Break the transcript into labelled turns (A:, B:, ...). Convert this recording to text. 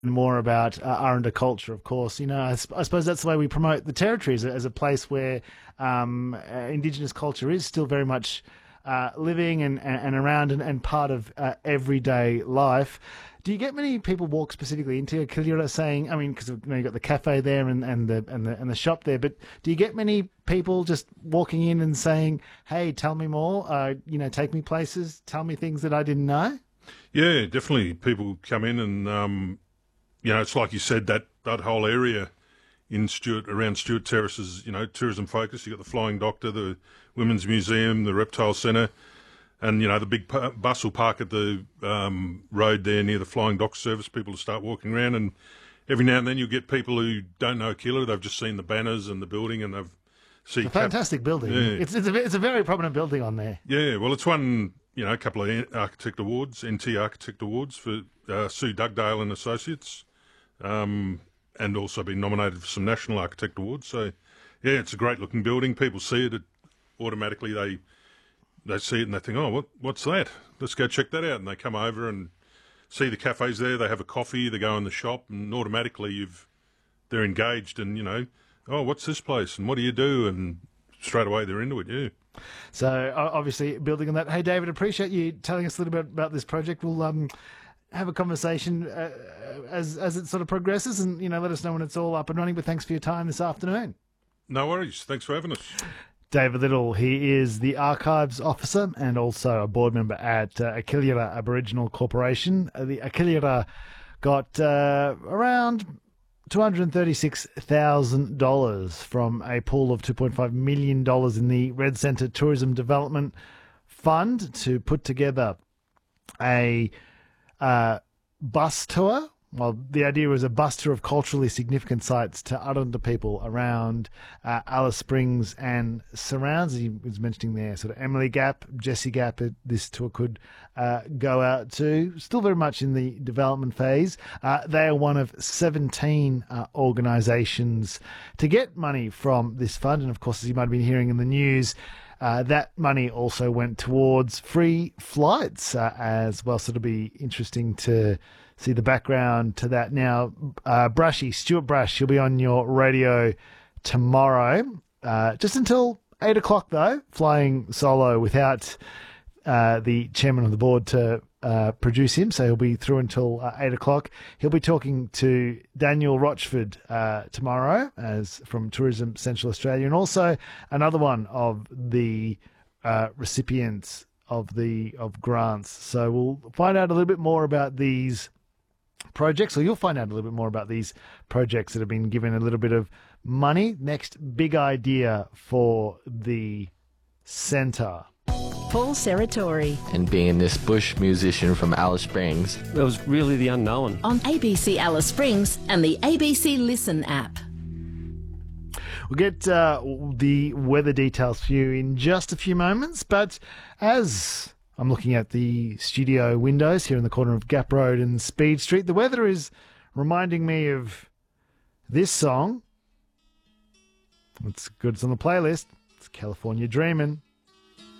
A: more about Aranda culture, of course. You know, I suppose that's the way we promote the Territory as a place where Indigenous culture is still very much living and around and part of everyday life. Do you get many people walk specifically into Killyura saying, I mean, because you know, you've got the cafe there and the shop there, but do you get many people just walking in and saying, hey, tell me more, you know, take me places, tell me things that I didn't know?
B: Yeah, definitely. People come in and, you know, it's like you said, that whole area in around Stuart Terrace is, you know, tourism focused. You've got the Flying Doctor, the Women's Museum, the Reptile Centre, and, you know, the big bus will park at the road there near the Flying Dock service. People will start walking around, and every now and then you'll get people who don't know Killer. They've just seen the banners and the building, and they've seen
A: It's a fantastic building.
B: Yeah.
A: It's a very prominent building on there.
B: Yeah, well, it's won, you know, a couple of architect awards, NT Architect Awards for Sue Dugdale and Associates, and also been nominated for some National Architect Awards. So, yeah, it's a great-looking building. People see it, automatically they see it and they think, oh, what's that? Let's go check that out. And they come over and see the cafes there. They have a coffee. They go in the shop, and automatically they're engaged. And you know, oh, what's this place? And what do you do? And straight away they're into it. Yeah.
A: So obviously building on that. Hey, David, appreciate you telling us a little bit about this project. We'll have a conversation as it sort of progresses, and you know, let us know when it's all up and running. But thanks for your time this afternoon.
B: No worries. Thanks for having us.
A: David Little, he is the Archives Officer and also a board member at Akiliara Aboriginal Corporation. The Akiliara got around $236,000 from a pool of $2.5 million in the Red Centre Tourism Development Fund to put together a bus tour. Well, the idea was a bus tour of culturally significant sites to Aranda people around Alice Springs and surrounds. He was mentioning there sort of Emily Gap, Jessie Gap, this tour could go out to. Still very much in the development phase. They are one of 17 organisations to get money from this fund. And of course, as you might have been hearing in the news, that money also went towards free flights as well. So it'll be interesting to see the background to that. Now, Stuart Brash, he'll be on your radio tomorrow, just until 8 o'clock though, flying solo without the chairman of the board to produce him. So he'll be through until 8 o'clock. He'll be talking to Daniel Rochford tomorrow from Tourism Central Australia, and also another one of the recipients of grants. So we'll find out a little bit more about these projects, or you'll find out a little bit more about these projects that have been given a little bit of money. Next big idea for the centre.
C: Paul Serratori.
D: And being this bush musician from Alice Springs.
E: It was really the unknown.
C: On ABC Alice Springs and the ABC Listen app.
A: We'll get the weather details for you in just a few moments, but as I'm looking at the studio windows here in the corner of Gap Road and Speed Street, the weather is reminding me of this song. It's good, it's on the playlist. It's California Dreamin'.